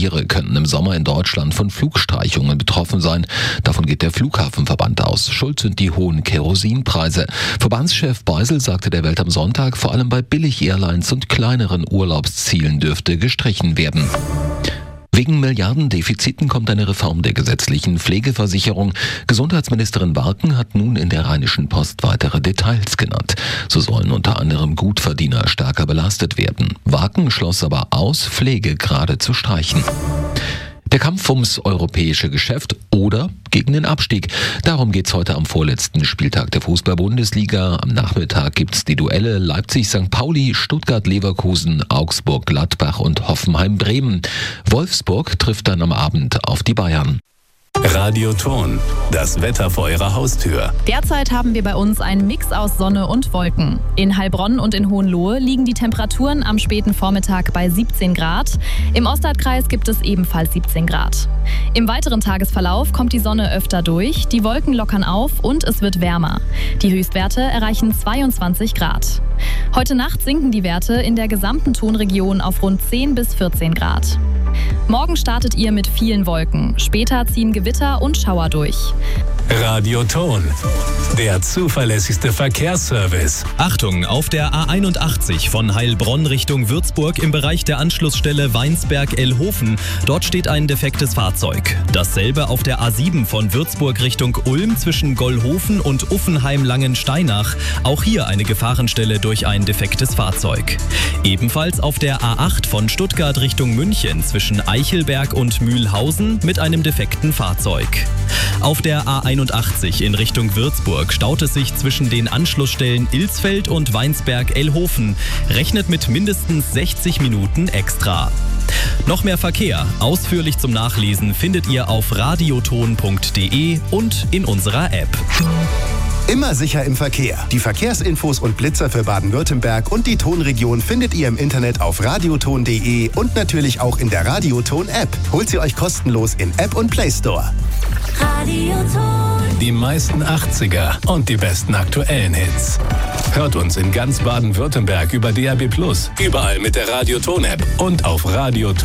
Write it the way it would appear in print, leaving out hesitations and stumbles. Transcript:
Passagiere könnten im Sommer in Deutschland von Flugstreichungen betroffen sein. Davon geht der Flughafenverband aus. Schuld sind die hohen Kerosinpreise. Verbandschef Beusel sagte der Welt am Sonntag, vor allem bei Billig-Airlines und kleineren Urlaubszielen dürfte gestrichen werden. Wegen Milliardendefiziten kommt eine Reform der gesetzlichen Pflegeversicherung. Gesundheitsministerin Barken hat nun in der Rheinischen Post weitere Details genannt. So sollen unter anderem Gutverdiener stärker belastet werden. Barken schloss aber aus, Pflegegrade zu streichen. Der Kampf ums europäische Geschäft oder gegen den Abstieg. Darum geht's heute am vorletzten Spieltag der Fußball-Bundesliga. Am Nachmittag gibt's die Duelle Leipzig-St. Pauli, Stuttgart-Leverkusen, Augsburg-Gladbach und Hoffenheim-Bremen. Wolfsburg trifft dann am Abend auf die Bayern. Radioton, das Wetter vor Ihrer Haustür. Derzeit haben wir bei uns einen Mix aus Sonne und Wolken. In Heilbronn und in Hohenlohe liegen die Temperaturen am späten Vormittag bei 17 Grad. Im Ostwaldkreis gibt es ebenfalls 17 Grad. Im weiteren Tagesverlauf kommt die Sonne öfter durch, die Wolken lockern auf und es wird wärmer. Die Höchstwerte erreichen 22 Grad. Heute Nacht sinken die Werte in der gesamten Tonregion auf rund 10 bis 14 Grad. Morgen startet ihr mit vielen Wolken. Später ziehen Gewitter und Schauer durch. Radioton, der zuverlässigste Verkehrsservice. Achtung, auf der A81 von Heilbronn Richtung Würzburg im Bereich der Anschlussstelle Weinsberg-Elhofen. Dort steht ein defektes Fahrzeug. Dasselbe auf der A7 von Würzburg Richtung Ulm zwischen Gollhofen und Uffenheim-Langensteinach. Auch hier eine Gefahrenstelle durch ein defektes Fahrzeug. Ebenfalls auf der A8 von Stuttgart Richtung München zwischen Eichelberg und Mühlhausen mit einem defekten Fahrzeug. Auf der A81 in Richtung Würzburg staut es sich zwischen den Anschlussstellen Ilsfeld und Weinsberg-Elhofen. Rechnet mit mindestens 60 Minuten extra. Noch mehr Verkehr, ausführlich zum Nachlesen, findet ihr auf radioton.de und in unserer App. Immer sicher im Verkehr. Die Verkehrsinfos und Blitzer für Baden-Württemberg und die Tonregion findet ihr im Internet auf radioton.de und natürlich auch in der Radioton-App. Holt sie euch kostenlos in App und Play Store. Radioton. Die meisten 80er und die besten aktuellen Hits. Hört uns in ganz Baden-Württemberg über DAB+, überall mit der Radioton-App und auf radioton.de.